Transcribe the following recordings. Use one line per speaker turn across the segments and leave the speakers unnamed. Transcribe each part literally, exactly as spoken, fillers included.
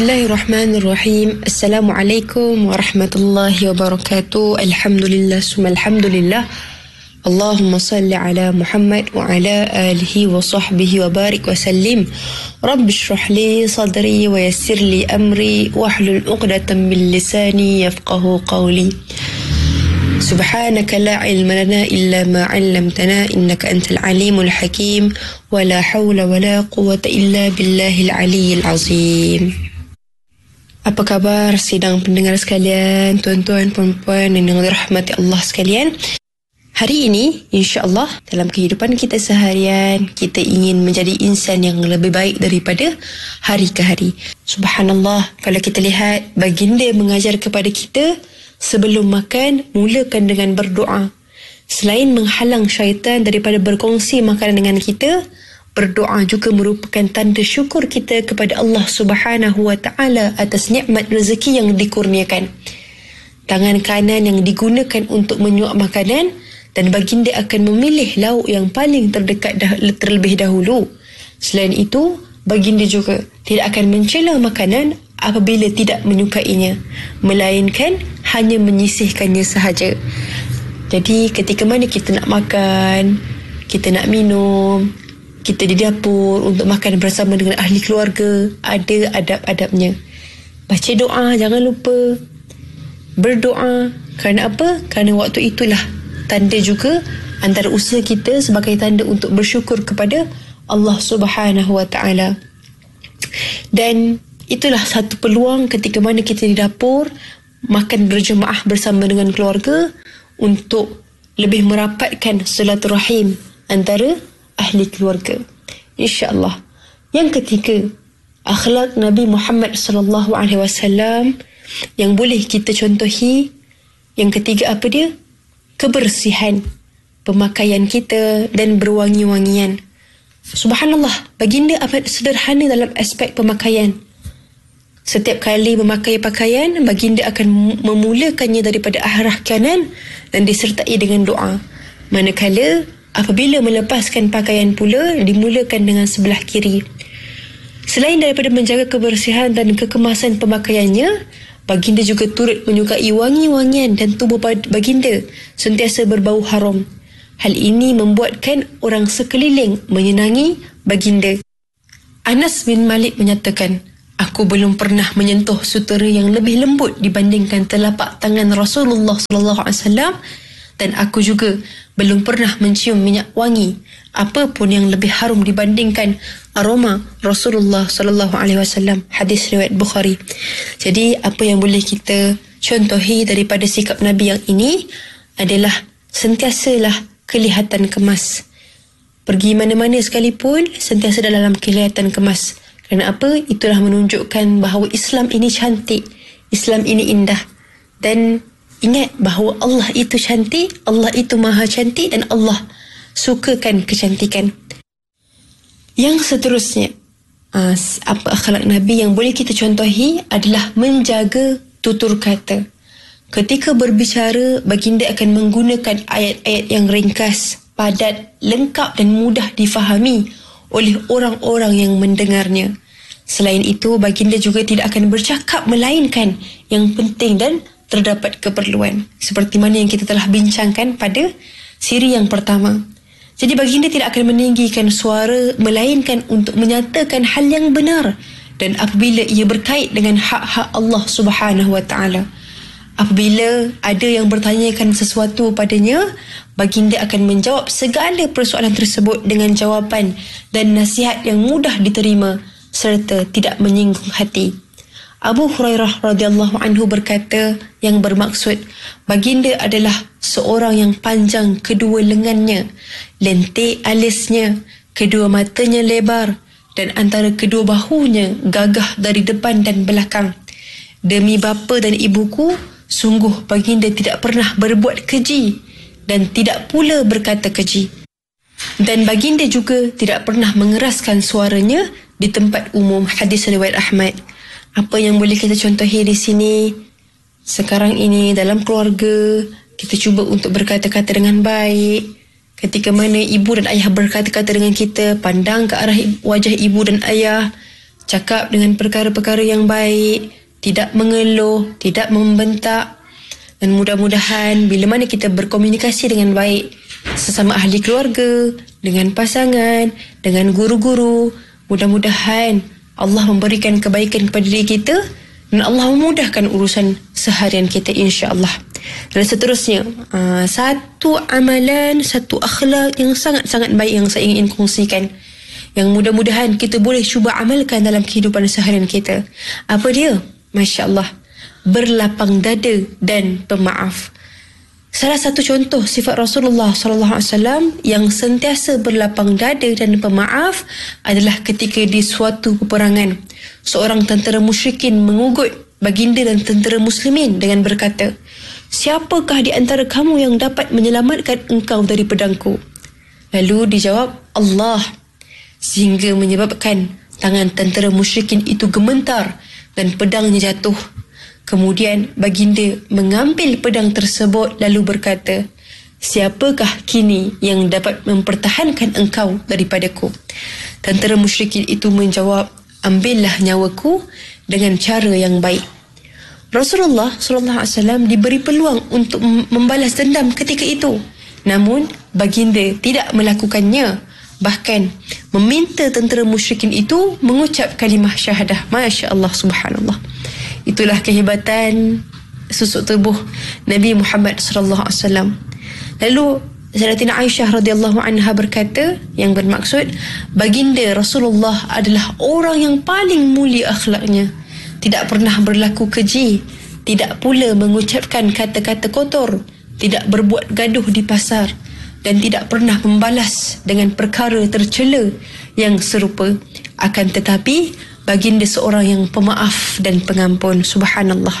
Bismillahirrahmanirrahim. Assalamualaikum warahmatullahi wabarakatuh. Alhamdulillah summa alhamdulillah. Allahumma salli ala Muhammad wa ala alihi wa sahbihi wa barik wa sallim. Rabbi shrah li sadri wa yassir li amri wahlul 'uqdatam min lisani yafqahu qawli. Subhanaka la ilma lana illa ma 'allamtana innaka antal alimul hakim wa la hawla wa la quwwata illa billahil aliyyil azim. Apa khabar sidang pendengar sekalian, tuan-tuan, puan-puan yang dirahmati Allah sekalian? Hari ini, insya-Allah, dalam kehidupan kita seharian, kita ingin menjadi insan yang lebih baik daripada hari ke hari. Subhanallah, kalau kita lihat, baginda mengajar kepada kita, sebelum makan, mulakan dengan berdoa. Selain menghalang syaitan daripada berkongsi makanan dengan kita, berdoa juga merupakan tanda syukur kita kepada Allah Subhanahu wa taala atas nikmat rezeki yang dikurniakan. Tangan kanan yang digunakan untuk menyuap makanan, dan baginda akan memilih lauk yang paling terdekat dah, terlebih dahulu. Selain itu, baginda juga tidak akan mencela makanan apabila tidak menyukainya, melainkan hanya menyisihkannya sahaja. Jadi ketika mana kita nak makan, kita nak minum, kita di dapur untuk makan bersama dengan ahli keluarga, ada adab-adabnya. Baca doa, jangan lupa. Berdoa. Kerana apa? Kerana waktu itulah tanda juga antara usaha kita sebagai tanda untuk bersyukur kepada Allah Subhanahu wa taala. Dan itulah satu peluang ketika mana kita di dapur makan berjemaah bersama dengan keluarga untuk lebih merapatkan silaturahim antara ahli keluarga, insya-Allah. Yang ketiga, akhlak Nabi Muhammad sallallahu alaihi wasallam yang boleh kita contohi. Yang ketiga apa dia? Kebersihan pemakaian kita dan berwangi-wangian. Subhanallah, baginda amat sederhana dalam aspek pemakaian. Setiap kali memakai pakaian, baginda akan memulakannya daripada arah kanan dan disertai dengan doa. Manakala apabila melepaskan pakaian pula, dimulakan dengan sebelah kiri. Selain daripada menjaga kebersihan dan kekemasan pemakaiannya, baginda juga turut menyukai wangi-wangian dan tubuh baginda sentiasa berbau harum. Hal ini membuatkan orang sekeliling menyenangi baginda. Anas bin Malik menyatakan, aku belum pernah menyentuh sutera yang lebih lembut dibandingkan telapak tangan Rasulullah sallallahu alaihi wasallam, dan aku juga belum pernah mencium minyak wangi apapun yang lebih harum dibandingkan aroma Rasulullah sallallahu alaihi wasallam. Hadis riwayat Bukhari. Jadi apa yang boleh kita contohi daripada sikap Nabi yang ini adalah sentiasalah kelihatan kemas. Pergi mana-mana sekalipun sentiasa dalam kelihatan kemas. Kerana apa? Itulah menunjukkan bahawa Islam ini cantik, Islam ini indah. Dan ingat bahawa Allah itu cantik, Allah itu maha cantik, dan Allah sukakan kecantikan. Yang seterusnya, apa akhlak Nabi yang boleh kita contohi adalah menjaga tutur kata. Ketika berbicara, baginda akan menggunakan ayat-ayat yang ringkas, padat, lengkap dan mudah difahami oleh orang-orang yang mendengarnya. Selain itu, baginda juga tidak akan bercakap melainkan yang penting dan terdapat keperluan, seperti mana yang kita telah bincangkan pada siri yang pertama. Jadi baginda tidak akan meninggikan suara melainkan untuk menyatakan hal yang benar, dan apabila ia berkait dengan hak-hak Allah Subhanahu wa taala. Apabila ada yang bertanyakan sesuatu padanya, baginda akan menjawab segala persoalan tersebut dengan jawapan dan nasihat yang mudah diterima serta tidak menyinggung hati. Abu Hurairah radhiyallahu anhu berkata, yang bermaksud baginda adalah seorang yang panjang kedua lengannya, lentik alisnya, kedua matanya lebar, dan antara kedua bahunya gagah dari depan dan belakang. Demi bapa dan ibuku, sungguh baginda tidak pernah berbuat keji dan tidak pula berkata keji. Dan baginda juga tidak pernah mengeraskan suaranya di tempat umum. Hadis riwayat Ahmad. Apa yang boleh kita contohi di sini? Sekarang ini dalam keluarga, kita cuba untuk berkata-kata dengan baik. Ketika mana ibu dan ayah berkata-kata dengan kita, pandang ke arah wajah ibu dan ayah, cakap dengan perkara-perkara yang baik, tidak mengeluh, tidak membentak. Dan mudah-mudahan bila mana kita berkomunikasi dengan baik sesama ahli keluarga, dengan pasangan, dengan guru-guru, mudah-mudahan Allah memberikan kebaikan kepada diri kita dan Allah memudahkan urusan seharian kita, insya-Allah. Dan seterusnya, uh, satu amalan, satu akhlak yang sangat-sangat baik yang saya ingin kongsikan, yang mudah-mudahan kita boleh cuba amalkan dalam kehidupan seharian kita. Apa dia? Masya Allah, berlapang dada dan pemaaf. Salah satu contoh sifat Rasulullah sallallahu alaihi wasallam yang sentiasa berlapang dada dan pemaaf adalah ketika di suatu peperangan, seorang tentera musyrikin mengugut baginda dan tentera muslimin dengan berkata, "Siapakah di antara kamu yang dapat menyelamatkan engkau dari pedangku?" Lalu dijawab, "Allah." Sehingga menyebabkan tangan tentera musyrikin itu gemetar dan pedangnya jatuh. Kemudian baginda mengambil pedang tersebut lalu berkata, "Siapakah kini yang dapat mempertahankan engkau daripadaku?" Tentera musyrikin itu menjawab, "Ambillah nyawaku dengan cara yang baik." Rasulullah sallallahu alaihi wasallam diberi peluang untuk membalas dendam ketika itu. Namun baginda tidak melakukannya, bahkan meminta tentera musyrikin itu mengucap kalimah syahadah. Masya Allah, subhanallah. Itulah kehebatan susuk tubuh Nabi Muhammad sallallahu alaihi wasallam. Lalu Sayyidatina Aisyah radhiyallahu anha berkata, yang bermaksud baginda Rasulullah adalah orang yang paling mulia akhlaknya, tidak pernah berlaku keji, tidak pula mengucapkan kata-kata kotor, tidak berbuat gaduh di pasar, dan tidak pernah membalas dengan perkara tercela yang serupa. Akan tetapi baginda seorang yang pemaaf dan pengampun. Subhanallah.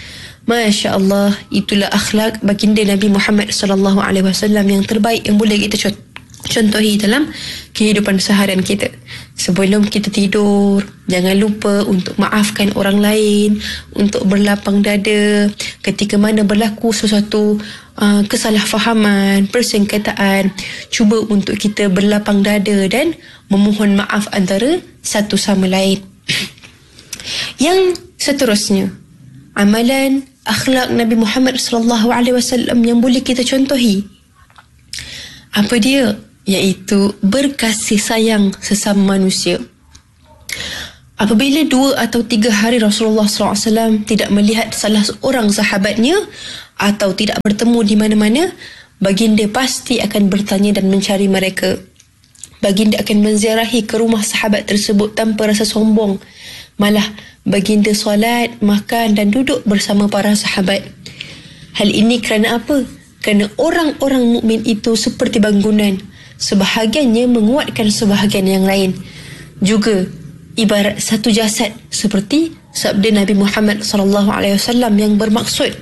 Masya Allah, itulah akhlak baginda Nabi Muhammad sallallahu alaihi wasallam yang terbaik yang boleh kita contohi dalam kehidupan seharian kita. Sebelum kita tidur, jangan lupa untuk maafkan orang lain, untuk berlapang dada. Ketika mana berlaku sesuatu uh, kesalahfahaman, persengketaan, cuba untuk kita berlapang dada dan memohon maaf antara satu sama lain. Yang seterusnya, amalan akhlak Nabi Muhammad sallallahu alaihi wasallam yang boleh kita contohi. Apa dia? Iaitu berkasih sayang sesama manusia. Apabila dua atau tiga hari Rasulullah sallallahu alaihi wasallam tidak melihat salah seorang sahabatnya atau tidak bertemu di mana-mana, baginda pasti akan bertanya dan mencari mereka. Baginda akan menziarahi ke rumah sahabat tersebut tanpa rasa sombong. Malah baginda solat, makan dan duduk bersama para sahabat. Hal ini kerana apa? Kerana orang-orang mukmin itu seperti bangunan, sebahagiannya menguatkan sebahagian yang lain. Juga ibarat satu jasad, seperti sabda Nabi Muhammad sallallahu alaihi wasallam yang bermaksud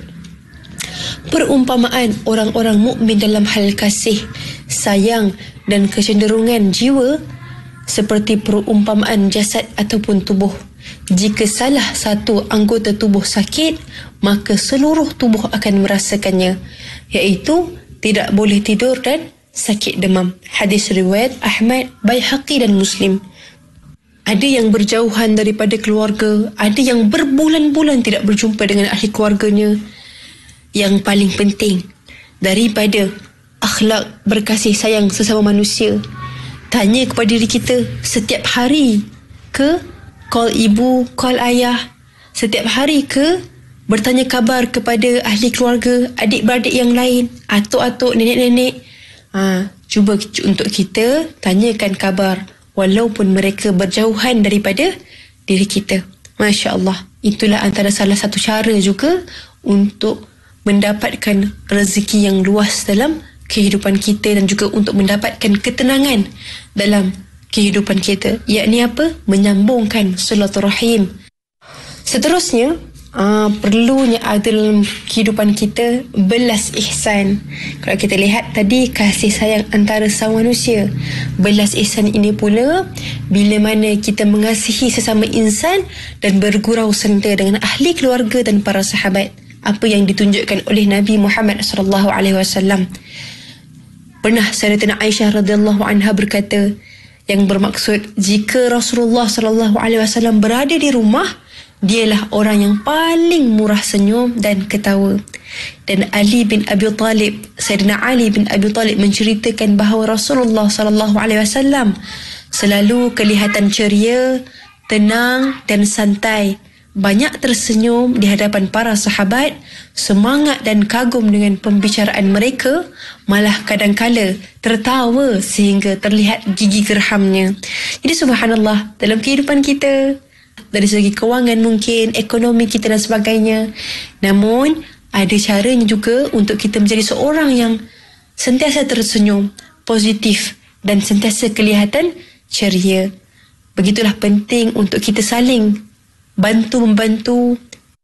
perumpamaan orang-orang mukmin dalam hal kasih, sayang dan kecenderungan jiwa seperti perumpamaan jasad ataupun tubuh. Jika salah satu anggota tubuh sakit, maka seluruh tubuh akan merasakannya, iaitu tidak boleh tidur dan sakit demam. Hadis riwayat Ahmad, Baihaqi dan Muslim. Ada yang berjauhan daripada keluarga, ada yang berbulan-bulan tidak berjumpa dengan ahli keluarganya. Yang paling penting daripada akhlak berkasih sayang sesama manusia, tanya kepada diri kita setiap hari ke call ibu, call ayah, setiap hari ke bertanya kabar kepada ahli keluarga, adik-beradik yang lain, atuk-atuk, nenek-nenek. Ha, cuba untuk kita tanyakan kabar walaupun mereka berjauhan daripada diri kita. Masya Allah, itulah antara salah satu cara juga untuk mendapatkan rezeki yang luas dalam kehidupan kita dan juga untuk mendapatkan ketenangan dalam kehidupan kita, yakni apa? Menyambungkan silaturahim. Seterusnya, uh, perlunya ada dalam kehidupan kita belas ihsan. Kalau kita lihat tadi kasih sayang antara sama manusia, belas ihsan ini pula bila mana kita mengasihi sesama insan dan bergurau senda dengan ahli keluarga dan para sahabat, apa yang ditunjukkan oleh Nabi Muhammad sallallahu alaihi wasallam. Pernah Sayyidatina Aisyah radhiyallahu anha berkata, yang bermaksud jika Rasulullah sallallahu alaihi wasallam berada di rumah, dialah orang yang paling murah senyum dan ketawa. Dan Ali bin Abi Talib, Sayyidina Ali bin Abi Talib menceritakan bahawa Rasulullah sallallahu alaihi wasallam selalu kelihatan ceria, tenang dan santai, banyak tersenyum di hadapan para sahabat, semangat dan kagum dengan pembicaraan mereka, malah kadangkala tertawa sehingga terlihat gigi gerhamnya. Jadi subhanallah, dalam kehidupan kita, dari segi kewangan mungkin, ekonomi kita dan sebagainya, namun ada caranya juga untuk kita menjadi seorang yang sentiasa tersenyum, positif dan sentiasa kelihatan ceria. Begitulah penting untuk kita saling bantu-membantu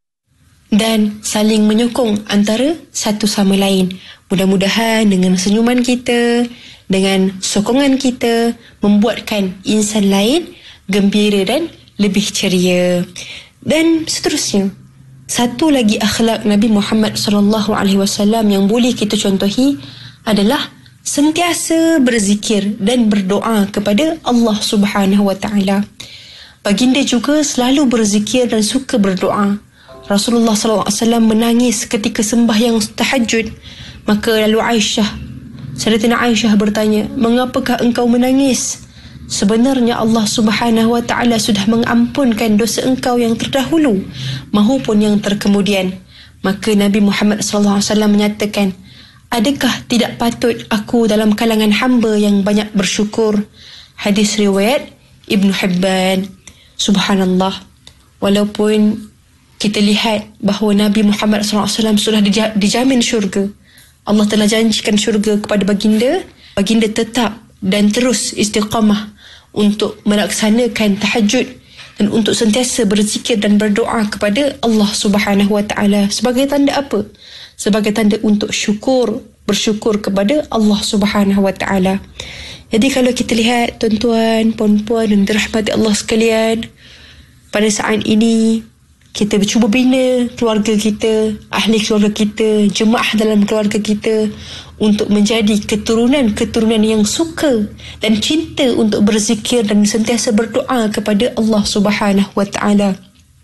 dan saling menyokong antara satu sama lain. Mudah-mudahan dengan senyuman kita, dengan sokongan kita, membuatkan insan lain gembira dan lebih ceria. Dan seterusnya, satu lagi akhlak Nabi Muhammad sallallahu alaihi wasallam yang boleh kita contohi adalah sentiasa berzikir dan berdoa kepada Allah Subhanahu wa taala. Baginda juga selalu berzikir dan suka berdoa. Rasulullah sallallahu alaihi wasallam menangis ketika sembahyang tahajud. Maka lalu Aisyah, Sayyidatina Aisyah bertanya, "Mengapakah engkau menangis? Sebenarnya Allah Subhanahu wa taala sudah mengampunkan dosa engkau yang terdahulu maupun yang terkemudian." Maka Nabi Muhammad sallallahu alaihi wasallam menyatakan, "Adakah tidak patut aku dalam kalangan hamba yang banyak bersyukur?" Hadis riwayat Ibn Hibban. Subhanallah, walaupun kita lihat bahawa Nabi Muhammad sallallahu alaihi wasallam sudah dijamin syurga, Allah telah janjikan syurga kepada baginda, baginda tetap dan terus istiqamah untuk melaksanakan tahajud dan untuk sentiasa berzikir dan berdoa kepada Allah Subhanahu wa taala. Sebagai tanda apa? Sebagai tanda untuk syukur, bersyukur kepada Allah Subhanahu wa taala. Jadi kalau kita lihat tuan-tuan, puan-puan dan dirahmati Allah sekalian, pada saat ini kita cuba bina keluarga kita, ahli keluarga kita, jemaah dalam keluarga kita untuk menjadi keturunan-keturunan yang suka dan cinta untuk berzikir dan sentiasa berdoa kepada Allah Subhanahu wa taala.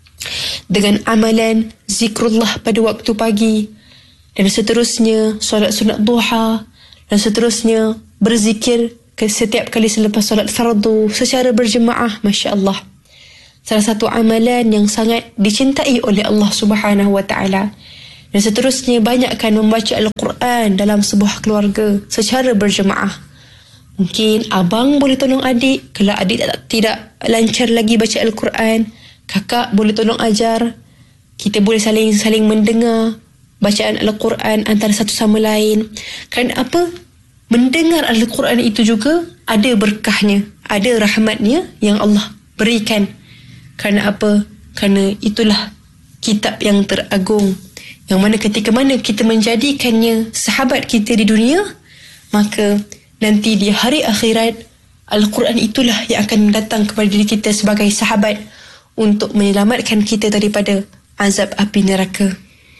Dengan amalan zikrullah pada waktu pagi dan seterusnya, solat sunat duha dan seterusnya, berzikir setiap kali selepas solat fardu secara berjemaah, masya-Allah. Salah satu amalan yang sangat dicintai oleh Allah Subhanahu wa taala. Dan seterusnya, banyakkan membaca Al-Quran dalam sebuah keluarga secara berjemaah. Mungkin abang boleh tolong adik, kalau adik tak, tidak lancar lagi baca Al-Quran, kakak boleh tolong ajar. Kita boleh saling saling mendengar bacaan Al-Quran antara satu sama lain. Kan apa? Mendengar Al-Quran itu juga ada berkahnya, ada rahmatnya yang Allah berikan. Kerana apa? Kerana itulah kitab yang teragung, yang mana ketika mana kita menjadikannya sahabat kita di dunia, maka nanti di hari akhirat Al-Quran itulah yang akan datang kepada diri kita sebagai sahabat untuk menyelamatkan kita daripada azab api neraka.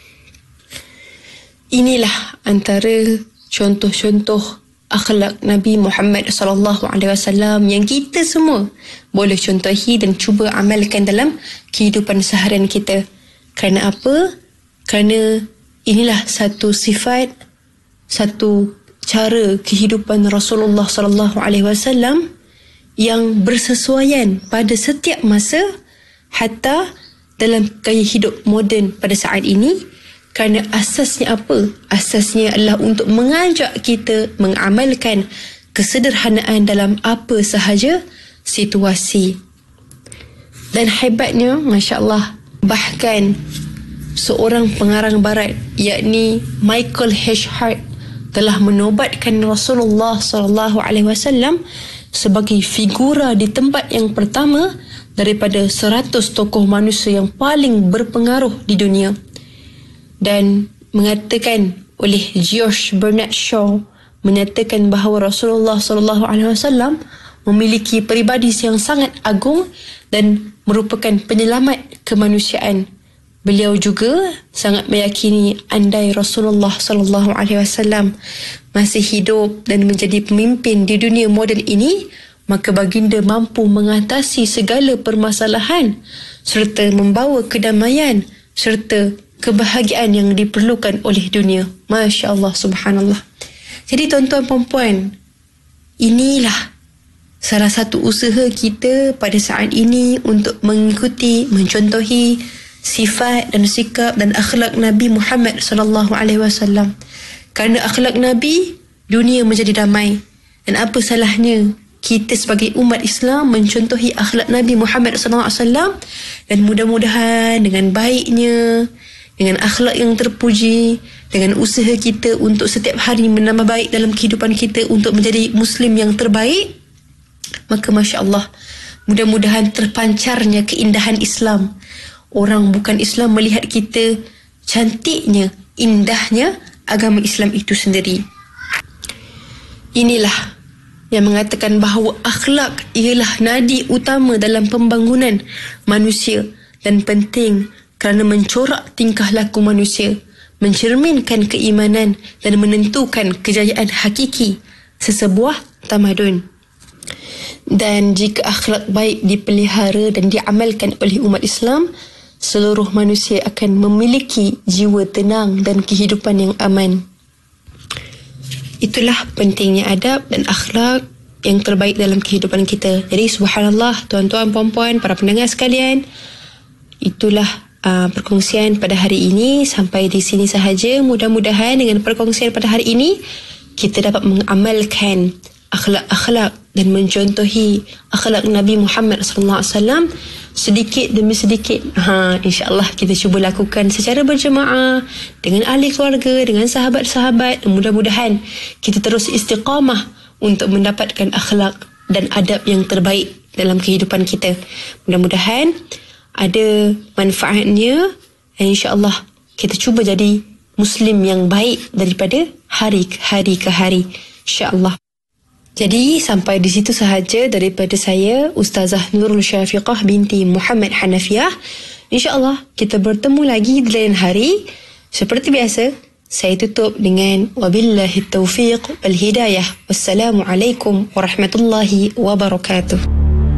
Inilah antara contoh-contoh akhlak Nabi Muhammad sallallahu alaihi wasallam yang kita semua boleh contohi dan cuba amalkan dalam kehidupan seharian kita. Kerana apa? Kerana inilah satu sifat, satu cara kehidupan Rasulullah sallallahu alaihi wasallam yang bersesuaian pada setiap masa, hatta dalam gaya hidup moden pada saat ini. Kerana asasnya apa? Asasnya adalah untuk mengajak kita mengamalkan kesederhanaan dalam apa sahaja situasi. Dan hebatnya, masya-Allah, bahkan seorang pengarang barat, yakni Michael H. Hart, telah menobatkan Rasulullah sallallahu alaihi wasallam sebagai figura di tempat yang pertama daripada seratus tokoh manusia yang paling berpengaruh di dunia. Dan mengatakan oleh George Bernard Shaw, menyatakan bahawa Rasulullah sallallahu alaihi wasallam memiliki peribadi yang sangat agung dan merupakan penyelamat kemanusiaan. Beliau juga sangat meyakini andai Rasulullah sallallahu alaihi wasallam masih hidup dan menjadi pemimpin di dunia moden ini, maka baginda mampu mengatasi segala permasalahan serta membawa kedamaian serta kebahagiaan yang diperlukan oleh dunia. Masya Allah, subhanallah. Jadi tuan-tuan perempuan, inilah salah satu usaha kita pada saat ini untuk mengikuti, mencontohi sifat dan sikap dan akhlak Nabi Muhammad sallallahu alaihi wasallam. Kerana akhlak Nabi, dunia menjadi damai. Dan apa salahnya kita sebagai umat Islam mencontohi akhlak Nabi Muhammad sallallahu alaihi wasallam, dan mudah-mudahan dengan baiknya, dengan akhlak yang terpuji, dengan usaha kita untuk setiap hari menambah baik dalam kehidupan kita untuk menjadi Muslim yang terbaik, maka Masya Allah, mudah-mudahan terpancarnya keindahan Islam. Orang bukan Islam melihat kita cantiknya, indahnya agama Islam itu sendiri. Inilah yang mengatakan bahawa akhlak ialah nadi utama dalam pembangunan manusia dan penting kerana mencorak tingkah laku manusia, mencerminkan keimanan dan menentukan kejayaan hakiki sesebuah tamadun. Dan jika akhlak baik dipelihara dan diamalkan oleh umat Islam, seluruh manusia akan memiliki jiwa tenang dan kehidupan yang aman. Itulah pentingnya adab dan akhlak yang terbaik dalam kehidupan kita. Jadi subhanallah, tuan-tuan, puan-puan, para pendengar sekalian, itulah uh, perkongsian pada hari ini. Sampai di sini sahaja. Mudah-mudahan dengan perkongsian pada hari ini kita dapat mengamalkan akhlak-akhlak dan mencontohi akhlak Nabi Muhammad sallallahu alaihi wasallam sedikit demi sedikit. Ha, insya-Allah kita cuba lakukan secara berjemaah dengan ahli keluarga, dengan sahabat-sahabat, dan mudah-mudahan kita terus istiqamah untuk mendapatkan akhlak dan adab yang terbaik dalam kehidupan kita. Mudah-mudahan ada manfaatnya, dan insya-Allah kita cuba jadi Muslim yang baik daripada hari ke hari ke hari, insya-Allah. Jadi sampai di situ sahaja daripada saya, Ustazah Nurul Syafiqah binti Muhammad Hanafiah. InsyaAllah kita bertemu lagi di lain hari. Seperti biasa, saya tutup dengan wabillahi taufiq wal hidayah. Wassalamualaikum warahmatullahi wabarakatuh.